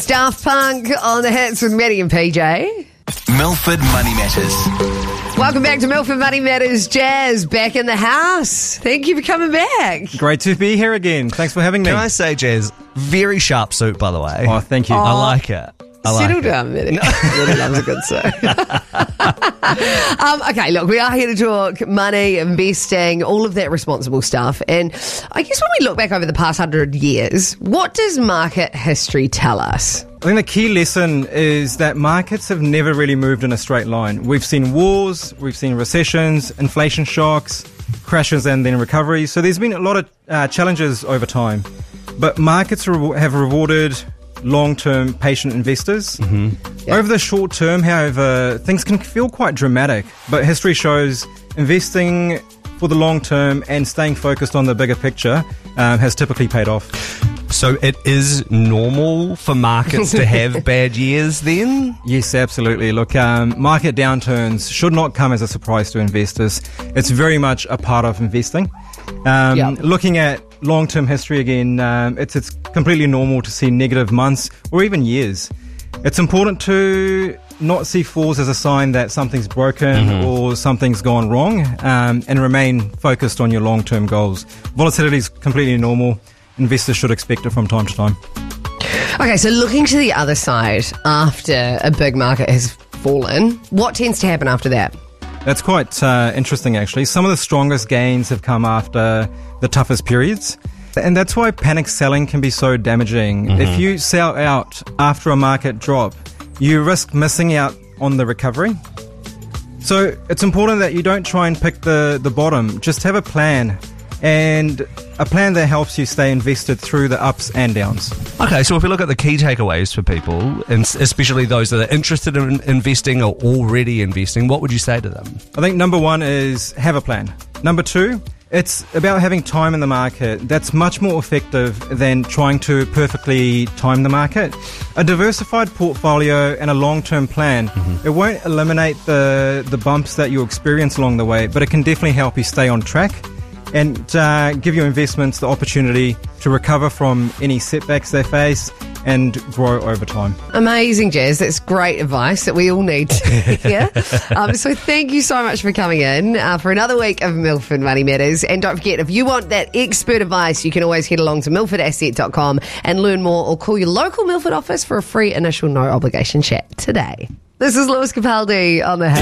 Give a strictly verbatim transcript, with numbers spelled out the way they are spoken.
Daft Punk on the hits with Maddie and P J. Milford Money Matters. Welcome back to Milford Money Matters. Jazz, back in the house. Thank you for coming back. Great to be here again. Thanks for having me. Can I say, Jazz, very sharp suit, by the way. Oh, thank you. Oh. I like it. I like Settle it. down, Maddie. Maddie loves a good suit. um, okay, look, we are here to talk money, investing, all of that responsible stuff. And I guess when we look back over the past hundred years, what does market history tell us? I think the key lesson is that markets have never really moved in a straight line. We've seen wars, we've seen recessions, inflation shocks, crashes and then recoveries. So there's been a lot of uh, challenges over time. But markets re- have rewarded long-term patient investors. Mm-hmm. Yeah. Over the short term, however, things can feel quite dramatic. But history shows investing for the long term and staying focused on the bigger picture um, has typically paid off. So it is normal for markets to have bad years then? Yes, absolutely. Look, um, market downturns should not come as a surprise to investors. It's very much a part of investing. Um, Yep. Looking at long-term history again, um, it's it's completely normal to see negative months or even years. It's important to not see falls as a sign that something's broken mm-hmm. or something's gone wrong, um, and remain focused on your long-term goals. Volatility is completely normal. Investors should expect it from time to time. Okay, so looking to the other side after a big market has fallen, what tends to happen after that? That's quite uh, interesting, actually. Some of the strongest gains have come after the toughest periods. And that's why panic selling can be so damaging. Mm-hmm. If you sell out after a market drop, you risk missing out on the recovery. So it's important that you don't try and pick the, the bottom. Just have a plan, and a plan that helps you stay invested through the ups and downs. Okay, so if we look at the key takeaways for people, and especially those that are interested in investing or already investing, what would you say to them? I think number one is have a plan. Number two, it's about having time in the market. That's much more effective than trying to perfectly time the market. A diversified portfolio and a long-term plan, mm-hmm. it won't eliminate the, the bumps that you experience along the way, but it can definitely help you stay on track and uh, give your investments the opportunity to recover from any setbacks they face and grow over time. Amazing, Jazz. That's great advice that we all need to hear. um, so thank you so much for coming in uh, for another week of Milford Money Matters. And don't forget, if you want that expert advice, you can always head along to milford asset dot com and learn more, or call your local Milford office for a free initial no obligation chat today. This is Lewis Capaldi on the